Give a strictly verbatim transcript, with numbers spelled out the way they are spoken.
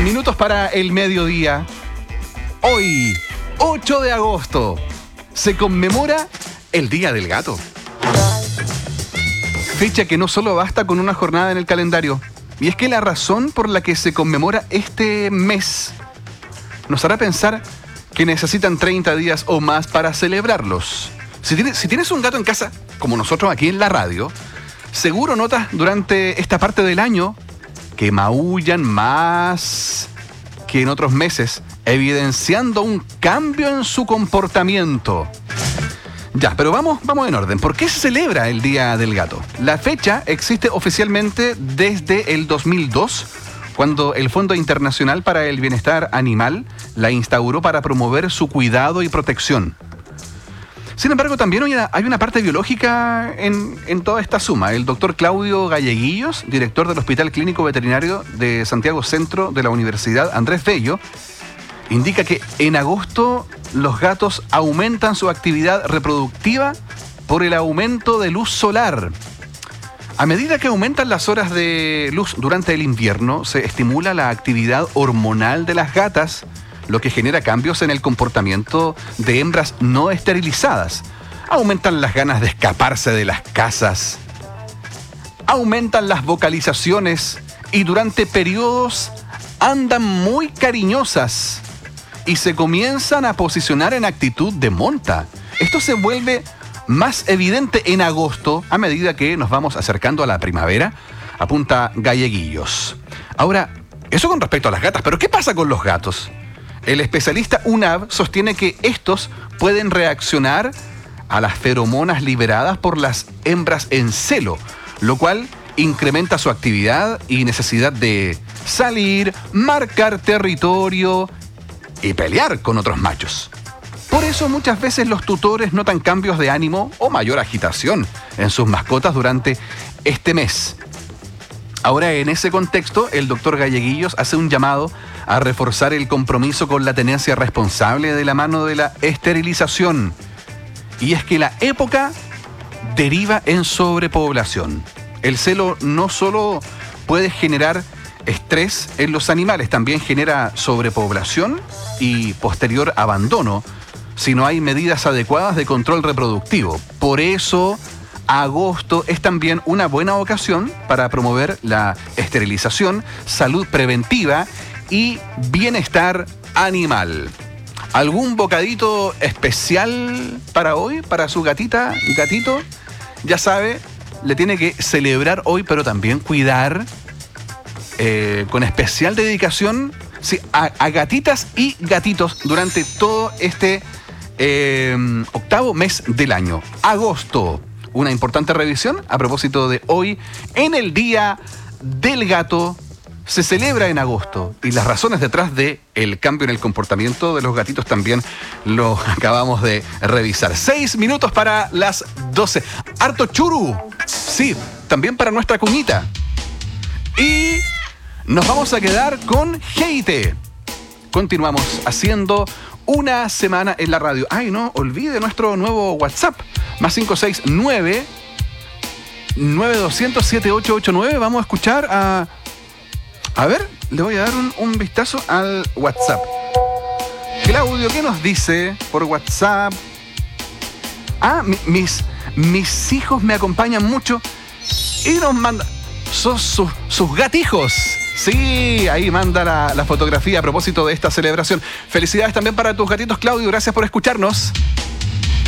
minutos para el mediodía. Hoy, ocho de agosto, se conmemora el Día del Gato. Fecha que no solo basta con una jornada en el calendario. Y es que la razón por la que se conmemora este mes nos hará pensar que necesitan treinta días o más para celebrarlos. Si tienes, si tienes un gato en casa, como nosotros aquí en la radio, seguro notas durante esta parte del año que maullan más que en otros meses, evidenciando un cambio en su comportamiento. Ya, pero vamos, vamos en orden. ¿Por qué se celebra el Día del Gato? La fecha existe oficialmente desde el dos mil dos, cuando el Fondo Internacional para el Bienestar Animal la instauró para promover su cuidado y protección. Sin embargo, también hay una, hay una parte biológica en, en toda esta suma. El doctor Claudio Galleguillos, director del Hospital Clínico Veterinario de Santiago Centro de la Universidad Andrés Bello, indica que en agosto los gatos aumentan su actividad reproductiva por el aumento de luz solar. A medida que aumentan las horas de luz durante el invierno, se estimula la actividad hormonal de las gatas, lo que genera cambios en el comportamiento de hembras no esterilizadas. Aumentan las ganas de escaparse de las casas, aumentan las vocalizaciones y durante periodos andan muy cariñosas y se comienzan a posicionar en actitud de monta. Esto se vuelve más evidente en agosto a medida que nos vamos acercando a la primavera, apunta Galleguillos. Ahora, eso con respecto a las gatas, pero ¿qué pasa con los gatos? El especialista U N A B sostiene que estos pueden reaccionar a las feromonas liberadas por las hembras en celo, lo cual incrementa su actividad y necesidad de salir, marcar territorio y pelear con otros machos. Por eso muchas veces los tutores notan cambios de ánimo o mayor agitación en sus mascotas durante este mes. Ahora, en ese contexto, el doctor Galleguillos hace un llamado a reforzar el compromiso con la tenencia responsable de la mano de la esterilización. Y es que la época deriva en sobrepoblación. El celo no solo puede generar estrés en los animales, también genera sobrepoblación y posterior abandono si no hay medidas adecuadas de control reproductivo. Por eso, agosto es también una buena ocasión para promover la esterilización, salud preventiva y bienestar animal. ¿Algún bocadito especial para hoy, para su gatita, gatito? Ya sabe, le tiene que celebrar hoy, pero también cuidar eh, con especial dedicación sí, a, a gatitas y gatitos durante todo este eh, octavo mes del año, agosto. Una importante revisión a propósito de hoy en el Día del Gato. Se celebra en agosto y las razones detrás de el cambio en el comportamiento de los gatitos también lo acabamos de revisar. Seis minutos para las doce. Harto churu. Sí, también para nuestra cuñita. Y nos vamos a quedar con Heite. Continuamos haciendo una semana en la radio. Ay, no, olvide nuestro nuevo WhatsApp. Más cinco seis nueve, nueve dos cero cero, siete ocho ocho nueve. Vamos a escuchar a... A ver, le voy a dar un, un vistazo al WhatsApp. Claudio, ¿qué nos dice por WhatsApp? Ah, mi, mis, mis hijos me acompañan mucho y nos manda... Son sus, sus gatijos. Sí, ahí manda la, la fotografía a propósito de esta celebración. Felicidades también para tus gatitos, Claudio. Gracias por escucharnos.